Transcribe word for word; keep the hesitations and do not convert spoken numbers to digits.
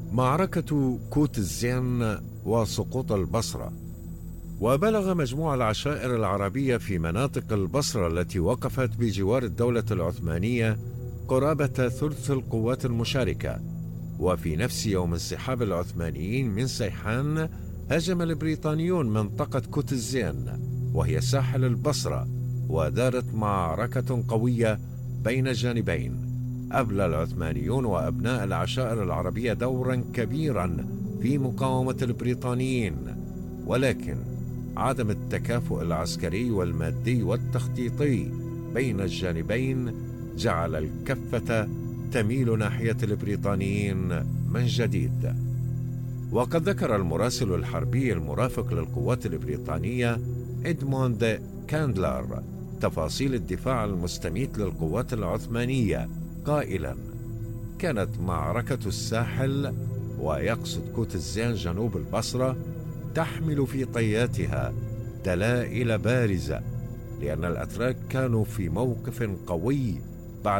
معركة كوت الزين وسقوط البصرة. وبلغ مجموع العشائر العربية في مناطق البصرة التي وقفت بجوار الدولة العثمانية قرابة ثلث القوات المشاركة. وفي نفس يوم انسحاب العثمانيين من سيحان، هجم البريطانيون منطقة كوت الزين وهي ساحل البصرة، ودارت معركة قوية بين الجانبين. أبلى العثمانيون وأبناء العشائر العربية دورا كبيرا في مقاومة البريطانيين، ولكن عدم التكافؤ العسكري والمادي والتخطيطي بين الجانبين جعل الكفة تميل ناحية البريطانيين من جديد. وقد ذكر المراسل الحربي المرافق للقوات البريطانية إدموند كاندلر تفاصيل الدفاع المستميت للقوات العثمانية قائلا: كانت معركة الساحل، ويقصد كوت الزين جنوب البصرة، تحمل في طياتها دلائل بارزة، لأن الأتراك كانوا في موقف قوي